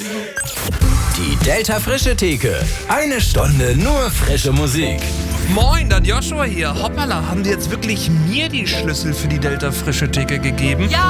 Die Delta Frische Theke. Eine Stunde nur frische Musik. Moin, dann Joshua hier. Hoppala, haben die jetzt wirklich mir die Schlüssel für die Delta Frische Theke gegeben? Ja,